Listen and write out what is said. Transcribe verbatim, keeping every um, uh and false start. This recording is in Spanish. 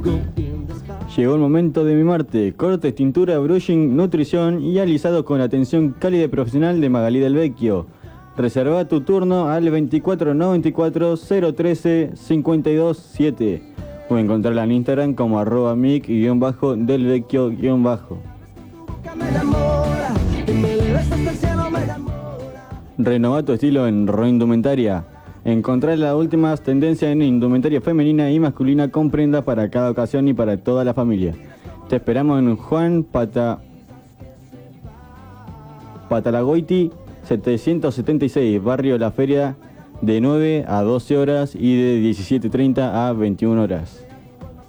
Llegó el momento de mimarte. Cortes, tintura, brushing, nutrición y alisado con atención cálida y profesional de Magalí del Vecchio. Reserva tu turno al veinticuatro noventa y cuatro cero trece cincuenta y dos siete o encontrarla en Instagram como arroba mic-del vecchio-bajo. Renová tu estilo en Roindumentaria. Encontrar las últimas tendencias en indumentaria femenina y masculina con prendas para cada ocasión y para toda la familia. Te esperamos en Juan Pata... Patalagoiti setecientos setenta y seis, barrio La Feria, de nueve a doce horas y de diecisiete treinta a veintiuna horas.